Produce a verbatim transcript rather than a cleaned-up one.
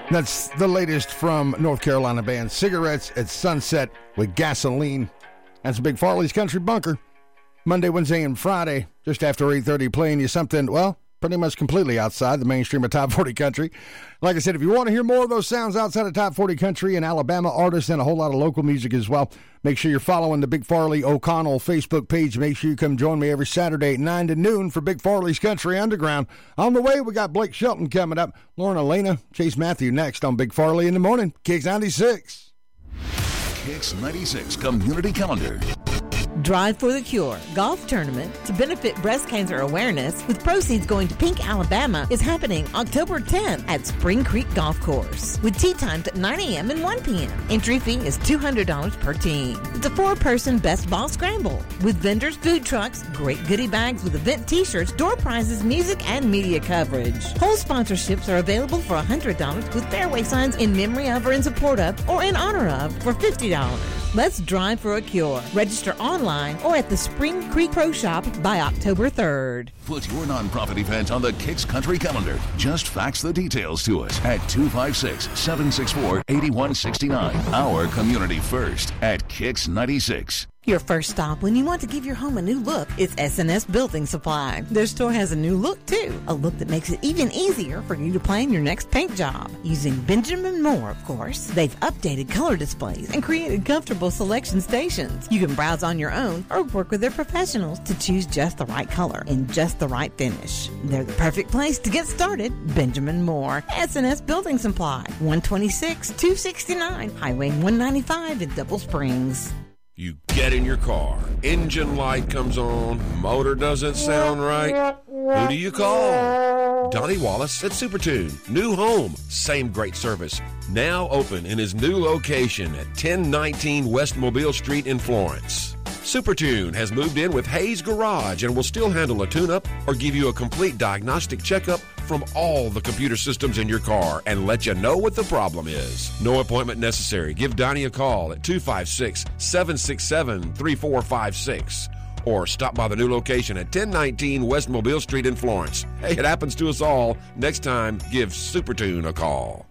That's the latest from North Carolina band Cigarettes at Sunset with Gasoline. That's Big Farley's Country Bunker. Monday, Wednesday, and Friday, just after eight thirty, playing you something, well, pretty much completely outside the mainstream of Top forty Country. Like I said, if you want to hear more of those sounds outside of Top forty Country and Alabama artists and a whole lot of local music as well, make sure you're following the Big Farley O'Connell Facebook page. Make sure you come join me every Saturday at nine to noon for Big Farley's Country Underground. On the way, we got Blake Shelton coming up, Lauren Elena, Chase Matthew next on Big Farley in the Morning, Kicks ninety-six. Kicks ninety-six Community Calendar. Drive for the Cure golf tournament to benefit breast cancer awareness with proceeds going to Pink, Alabama is happening October tenth at Spring Creek Golf Course with tee times at nine a.m. and one p.m. Entry fee is two hundred dollars per team. It's a four-person best ball scramble with vendors, food trucks, great goodie bags with event t-shirts, door prizes, music, and media coverage. Whole sponsorships are available for one hundred dollars with fairway signs in memory of or in support of or in honor of for fifty dollars. Let's drive for a cure. Register online or at the Spring Creek Pro Shop by October third. Put your nonprofit event on the Kicks Country Calendar. Just fax the details to us at two five six, seven six four, eight one six nine. Our community first at Kicks ninety-six. Your first stop when you want to give your home a new look is S and S Building Supply. Their store has a new look, too. A look that makes it even easier for you to plan your next paint job. Using Benjamin Moore, of course. They've updated color displays and created comfortable selection stations. You can browse on your own or work with their professionals to choose just the right color and just the right finish. They're the perfect place to get started. Benjamin Moore, S and S Building Supply, one twenty-six, two sixty-nine, Highway one ninety-five in Double Springs. You get in your car, engine light comes on, motor doesn't sound right. Who do you call? Donnie Wallace at SuperTune. New home, same great service. Now open in his new location at ten nineteen West Mobile Street in Florence. SuperTune has moved in with Hayes Garage and will still handle a tune-up or give you a complete diagnostic checkup from all the computer systems in your car and let you know what the problem is. No appointment necessary. Give Donnie a call at two five six, seven six seven, three four five six or stop by the new location at ten nineteen West Mobile Street in Florence. Hey, it happens to us all. Next time, give SuperTune a call.